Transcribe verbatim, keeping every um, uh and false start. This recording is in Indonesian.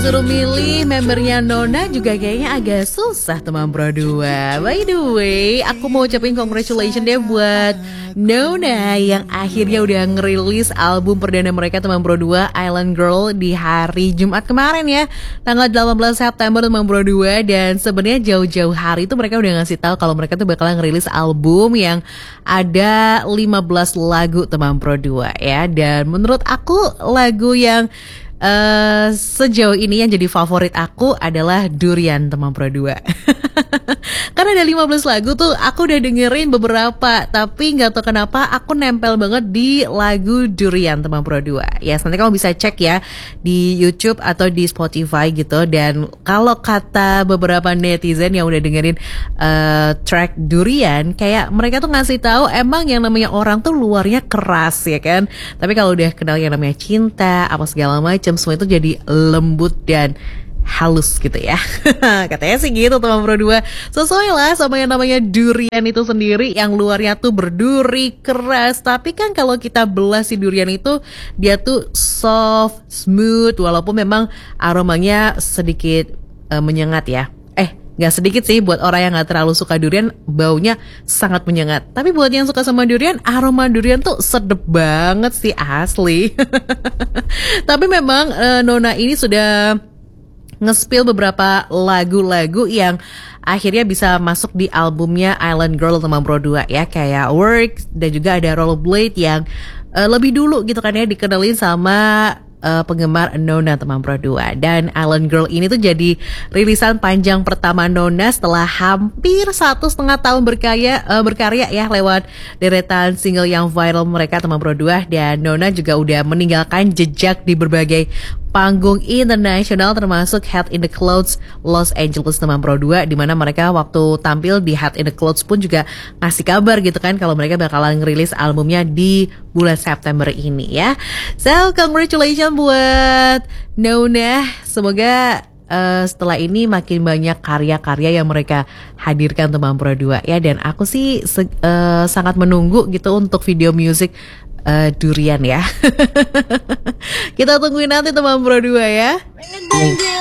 disuruh milih membernya Nona juga kayaknya agak susah teman Pro dua. By the way, aku mau ucapin congratulations deh buat Nona yang akhirnya udah ngerilis album perdana mereka teman Pro dua, Island Girl, di hari Jumat kemarin ya, tanggal delapan belas September teman Pro dua. Dan sebenarnya jauh-jauh hari itu mereka udah ngasih tahu kalau mereka tuh bakalan ngerilis album yang ada lima belas lagu teman Pro dua ya. Dan menurut aku lagu yang Uh, sejauh ini yang jadi favorit aku adalah Durian teman Pro dua. Karena ada lima belas lagu tuh, aku udah dengerin beberapa, tapi gak tahu kenapa aku nempel banget di lagu Durian teman Pro dua. Ya, yes, nanti kamu bisa cek ya di YouTube atau di Spotify gitu. Dan kalau kata beberapa netizen yang udah dengerin uh, track Durian, kayak mereka tuh ngasih tahu emang yang namanya orang tuh luarnya keras ya kan, tapi kalau udah kenal yang namanya cinta apa segala macam, semua itu jadi lembut dan halus gitu ya. Katanya sih gitu teman Pro dua. Sesuai lah sama yang namanya durian itu sendiri, yang luarnya tuh berduri, keras, tapi kan kalau kita belah si durian itu dia tuh soft, smooth, walaupun memang aromanya sedikit uh, menyengat ya. Gak sedikit sih, buat orang yang gak terlalu suka durian, baunya sangat menyengat. Tapi buat yang suka sama durian, aroma durian tuh sedep banget sih, asli. Tapi memang uh, Nona ini sudah nge-spill beberapa lagu-lagu yang akhirnya bisa masuk di albumnya Island Girl teman Pro dua ya. Kayak Work, dan juga ada Rollerblade yang uh, lebih dulu gitu kan ya dikenalin sama Uh, penggemar Nona teman Pro dua. Dan Island Girl ini tuh jadi rilisan panjang pertama Nona setelah hampir satu setengah tahun berkarya uh, berkarya ya, lewat deretan single yang viral mereka teman Pro dua. Dan Nona juga udah meninggalkan jejak di berbagai panggung internasional, termasuk Head in the Clouds Los Angeles teman Pro dua, dimana mereka waktu tampil di Head in the Clouds pun juga ngasih kabar gitu kan kalau mereka bakalan ngerilis albumnya di bulan September ini ya. So congratulations buat Nona, semoga uh, setelah ini makin banyak karya-karya yang mereka hadirkan teman Pro dua ya. Dan aku sih uh, sangat menunggu gitu untuk video music Uh, Durian ya. Kita tungguin nanti teman Pro dua ya.